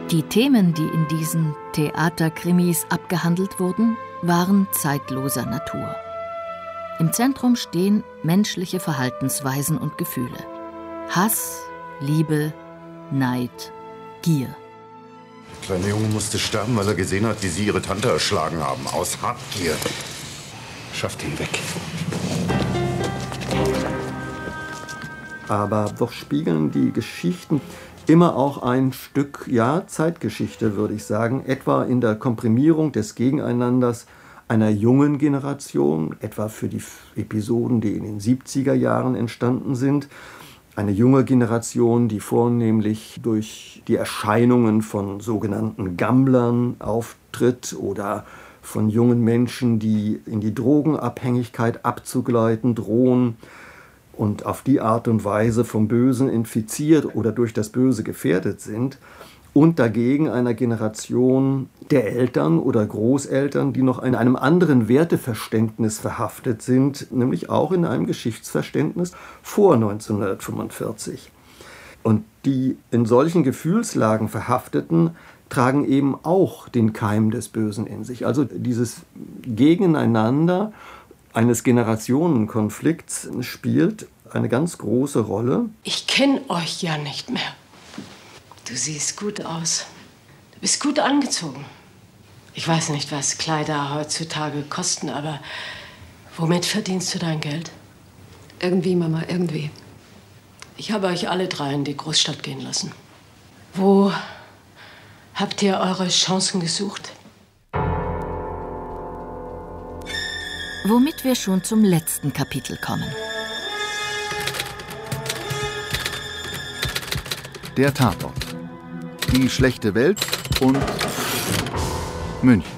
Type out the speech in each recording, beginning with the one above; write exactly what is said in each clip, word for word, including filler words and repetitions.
Die Themen, die in diesen Theaterkrimis abgehandelt wurden, waren zeitloser Natur. Im Zentrum stehen menschliche Verhaltensweisen und Gefühle. Hass, Liebe, Neid, Gier. Der kleine Junge musste sterben, weil er gesehen hat, wie sie ihre Tante erschlagen haben. Aus Habgier. Schafft ihn weg. Aber doch spiegeln die Geschichten immer auch ein Stück, ja, Zeitgeschichte, würde ich sagen. Etwa in der Komprimierung des Gegeneinanders einer jungen Generation, etwa für die Episoden, die in den siebziger Jahren entstanden sind. Eine junge Generation, die vornehmlich durch die Erscheinungen von sogenannten Gammlern auftritt oder von jungen Menschen, die in die Drogenabhängigkeit abzugleiten drohen und auf die Art und Weise vom Bösen infiziert oder durch das Böse gefährdet sind. Und dagegen einer Generation der Eltern oder Großeltern, die noch in einem anderen Werteverständnis verhaftet sind, nämlich auch in einem Geschichtsverständnis vor neunzehnhundertfünfundvierzig. Und die in solchen Gefühlslagen Verhafteten tragen eben auch den Keim des Bösen in sich. Also dieses Gegeneinander eines Generationenkonflikts spielt eine ganz große Rolle. Ich kenne euch ja nicht mehr. Du siehst gut aus. Du bist gut angezogen. Ich weiß nicht, was Kleider heutzutage kosten, aber womit verdienst du dein Geld? Irgendwie, Mama, irgendwie. Ich habe euch alle drei in die Großstadt gehen lassen. Wo habt ihr eure Chancen gesucht? Womit wir schon zum letzten Kapitel kommen. Der Tatort. Die schlechte Welt und München.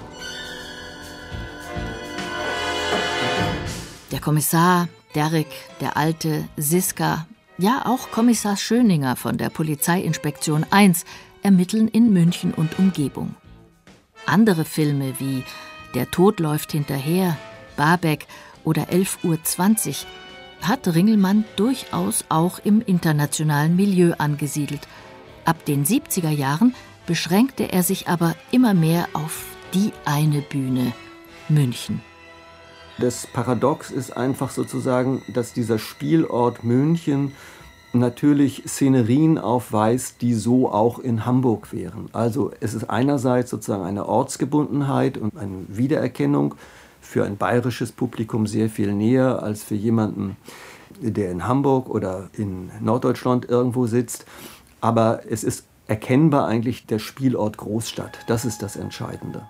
Der Kommissar, Derrick, der Alte, Siska, ja auch Kommissar Schöninger von der Polizeiinspektion eins ermitteln in München und Umgebung. Andere Filme wie Der Tod läuft hinterher, Barbeck oder elf Uhr zwanzig hat Ringelmann durchaus auch im internationalen Milieu angesiedelt. Ab den siebziger Jahren beschränkte er sich aber immer mehr auf die eine Bühne, München. Das Paradox ist einfach sozusagen, dass dieser Spielort München natürlich Szenerien aufweist, die so auch in Hamburg wären. Also es ist einerseits sozusagen eine Ortsgebundenheit und eine Wiedererkennung, für ein bayerisches Publikum sehr viel näher als für jemanden, der in Hamburg oder in Norddeutschland irgendwo sitzt. Aber es ist erkennbar eigentlich der Spielort Großstadt. Das ist das Entscheidende.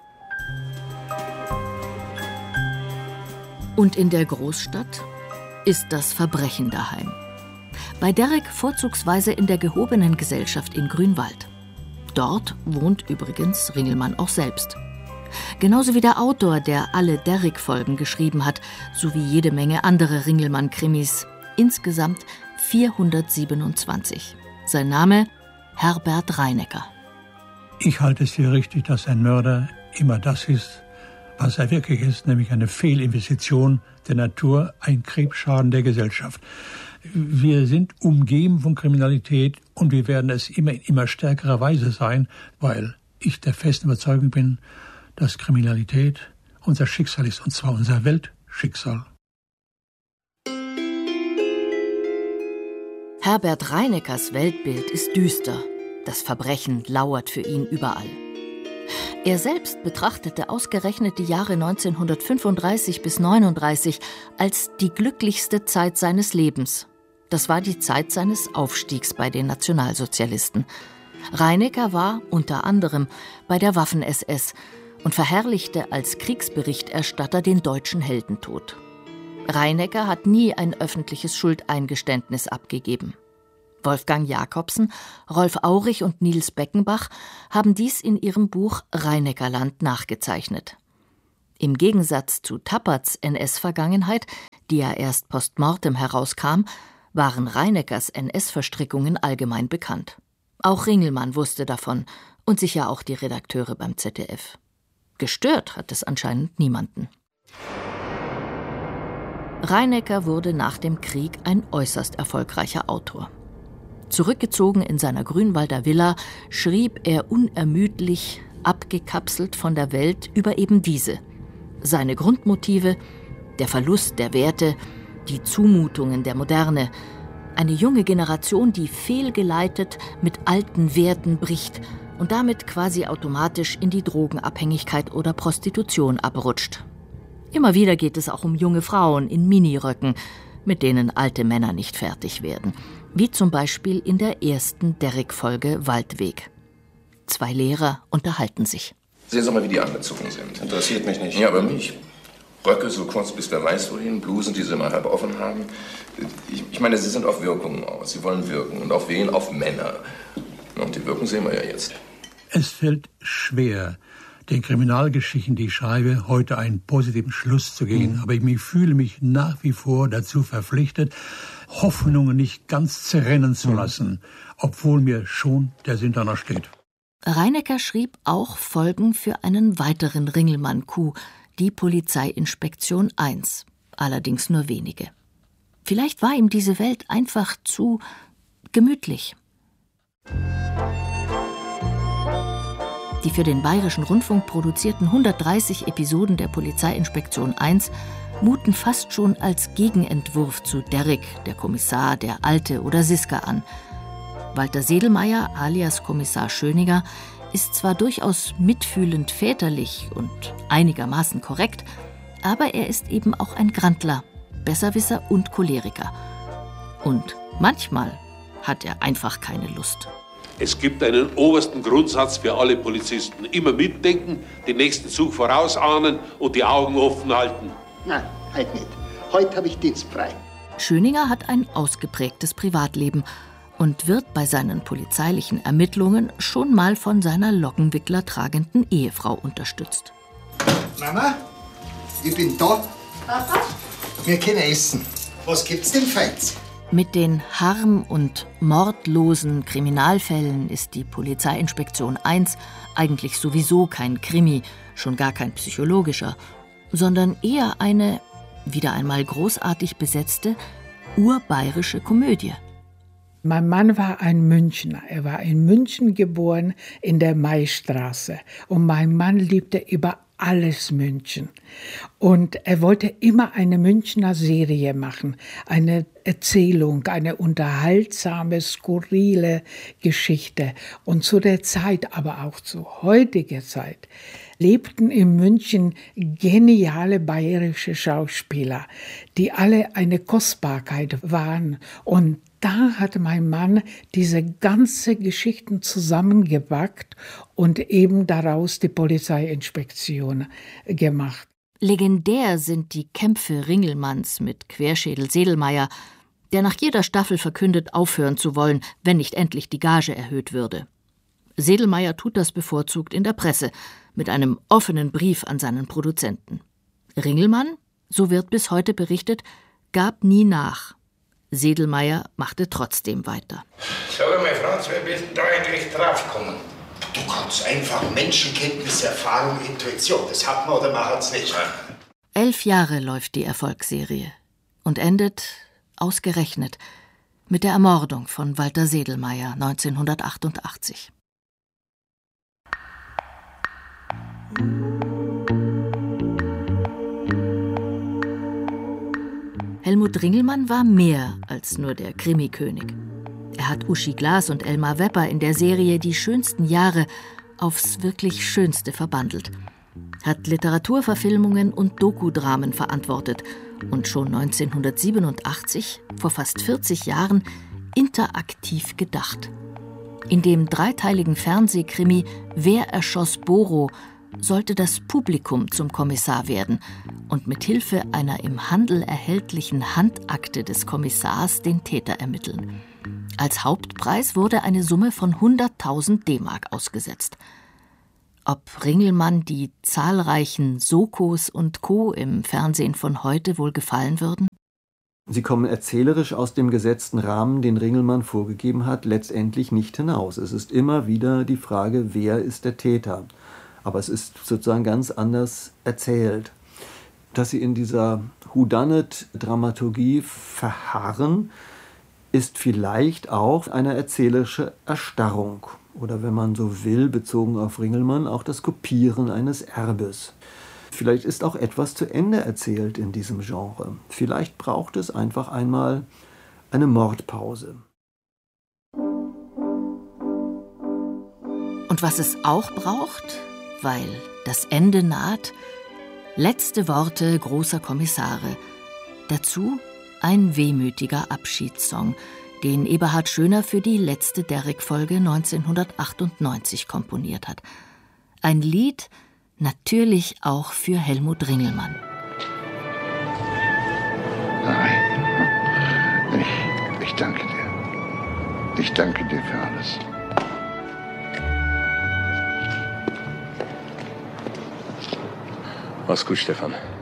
Und in der Großstadt ist das Verbrechen daheim. Bei Derrick vorzugsweise in der gehobenen Gesellschaft in Grünwald. Dort wohnt übrigens Ringelmann auch selbst. Genauso wie der Autor, der alle Derrick-Folgen geschrieben hat, sowie jede Menge andere Ringelmann-Krimis. Insgesamt vierhundertsiebenundzwanzig. Sein Name Herbert Reinecker. Ich halte es für richtig, dass ein Mörder immer das ist, was er wirklich ist, nämlich eine Fehlinvestition der Natur, ein Krebsschaden der Gesellschaft. Wir sind umgeben von Kriminalität und wir werden es immer in immer stärkerer Weise sein, weil ich der festen Überzeugung bin, dass Kriminalität unser Schicksal ist, und zwar unser Weltschicksal. Herbert Reineckers Weltbild ist düster. Das Verbrechen lauert für ihn überall. Er selbst betrachtete ausgerechnet die Jahre neunzehnhundertfünfunddreißig bis neununddreißig als die glücklichste Zeit seines Lebens. Das war die Zeit seines Aufstiegs bei den Nationalsozialisten. Reinecker war unter anderem bei der Waffen-S S und verherrlichte als Kriegsberichterstatter den deutschen Heldentod. Reinecker hat nie ein öffentliches Schuldeingeständnis abgegeben. Wolfgang Jacobsen, Rolf Aurich und Niels Beckenbach haben dies in ihrem Buch Reineckerland nachgezeichnet. Im Gegensatz zu Tapperts N S-Vergangenheit, die ja erst post mortem herauskam, waren Reineckers N S-Verstrickungen allgemein bekannt. Auch Ringelmann wusste davon und sicher auch die Redakteure beim Z D F. Gestört hat es anscheinend niemanden. Reinecker wurde nach dem Krieg ein äußerst erfolgreicher Autor. Zurückgezogen in seiner Grünwalder Villa schrieb er unermüdlich, abgekapselt von der Welt, über eben diese. Seine Grundmotive, der Verlust der Werte, die Zumutungen der Moderne. Eine junge Generation, die fehlgeleitet mit alten Werten bricht und damit quasi automatisch in die Drogenabhängigkeit oder Prostitution abrutscht. Immer wieder geht es auch um junge Frauen in Miniröcken, mit denen alte Männer nicht fertig werden. Wie zum Beispiel in der ersten Derrick-Folge Waldweg. Zwei Lehrer unterhalten sich. Sehen Sie mal, wie die angezogen sind. Interessiert mich nicht. Ja, aber mich. Röcke so kurz bis wer weiß wohin, Blusen, die sie mal halb offen haben. Ich, ich meine, sie sind auf Wirkungen aus. Sie wollen wirken. Und auf wen? Auf Männer. Und die Wirken sehen wir ja jetzt. Es fällt schwer, den Kriminalgeschichten, die ich schreibe, heute einen positiven Schluss zu gehen. Mhm. Aber ich fühle mich nach wie vor dazu verpflichtet, Hoffnungen nicht ganz zerrennen zu lassen, mhm. obwohl mir schon der Sinn danach steht. Reinecker schrieb auch Folgen für einen weiteren Ringelmann-Coup, die Polizeiinspektion eins, allerdings nur wenige. Vielleicht war ihm diese Welt einfach zu gemütlich. Die für den Bayerischen Rundfunk produzierten hundertdreißig Episoden der Polizeiinspektion eins muten fast schon als Gegenentwurf zu Derrick, der Kommissar, der Alte oder Siska an. Walter Sedlmayr, alias Kommissar Schöninger, ist zwar durchaus mitfühlend väterlich und einigermaßen korrekt, aber er ist eben auch ein Grantler, Besserwisser und Choleriker. Und manchmal hat er einfach keine Lust. Es gibt einen obersten Grundsatz für alle Polizisten. Immer mitdenken, den nächsten Zug vorausahnen und die Augen offen halten. Nein, halt nicht. Heute habe ich dienstfrei. Schöninger hat ein ausgeprägtes Privatleben und wird bei seinen polizeilichen Ermittlungen schon mal von seiner Lockenwickler tragenden Ehefrau unterstützt. Mama, ich bin da. Papa? Wir können essen. Was gibt's denn Feins? Mit den harm- und mordlosen Kriminalfällen ist die Polizeiinspektion eins eigentlich sowieso kein Krimi, schon gar kein psychologischer, sondern eher eine, wieder einmal großartig besetzte, urbayerische Komödie. Mein Mann war ein Münchner. Er war in München geboren, in der Maistraße. Und mein Mann liebte über alles München. Und er wollte immer eine Münchner Serie machen, eine Erzählung, eine unterhaltsame, skurrile Geschichte. Und zu der Zeit, aber auch zu heutiger Zeit, lebten in München geniale bayerische Schauspieler, die alle eine Kostbarkeit waren. Und da hat mein Mann diese ganze Geschichten zusammengepackt und eben daraus die Polizeiinspektion gemacht. Legendär sind die Kämpfe Ringelmanns mit Querschädel Sedlmayr, der nach jeder Staffel verkündet, aufhören zu wollen, wenn nicht endlich die Gage erhöht würde. Sedlmayr tut das bevorzugt in der Presse, mit einem offenen Brief an seinen Produzenten. Ringelmann, so wird bis heute berichtet, gab nie nach. Sedlmayr machte trotzdem weiter. Sag mal, Franz, wer bist denn da eigentlich draufgekommen? Du kannst einfach Menschenkenntnis, Erfahrung, Intuition. Das hat man oder man hat's nicht. Elf Jahre läuft die Erfolgsserie und endet, ausgerechnet, mit der Ermordung von Walter Sedlmayr neunzehnhundertachtundachtzig. Helmut Ringelmann war mehr als nur der Krimikönig. Er hat Uschi Glas und Elmar Wepper in der Serie Die schönsten Jahre aufs wirklich Schönste verbandelt, hat Literaturverfilmungen und Dokudramen verantwortet und schon neunzehnhundertsiebenundachtzig, vor fast vierzig Jahren, interaktiv gedacht. In dem dreiteiligen Fernsehkrimi Wer erschoss Boro sollte das Publikum zum Kommissar werden und mit Hilfe einer im Handel erhältlichen Handakte des Kommissars den Täter ermitteln. Als Hauptpreis wurde eine Summe von hunderttausend D-Mark ausgesetzt. Ob Ringelmann die zahlreichen Sokos und Co. im Fernsehen von heute wohl gefallen würden? Sie kommen erzählerisch aus dem gesetzten Rahmen, den Ringelmann vorgegeben hat, letztendlich nicht hinaus. Es ist immer wieder die Frage, wer ist der Täter? Aber es ist sozusagen ganz anders erzählt. Dass sie in dieser Whodunit-Dramaturgie verharren, ist vielleicht auch eine erzählerische Erstarrung oder, wenn man so will, bezogen auf Ringelmann, auch das Kopieren eines Erbes. Vielleicht ist auch etwas zu Ende erzählt in diesem Genre. Vielleicht braucht es einfach einmal eine Mordpause. Und was es auch braucht, weil das Ende naht, letzte Worte großer Kommissare. Dazu ein wehmütiger Abschiedssong, den Eberhard Schöner für die letzte Derrick-Folge neunzehnhundertachtundneunzig komponiert hat. Ein Lied, natürlich auch für Helmut Ringelmann. Nein, ich, ich danke dir. Ich danke dir für alles. Mach's gut, Stefan.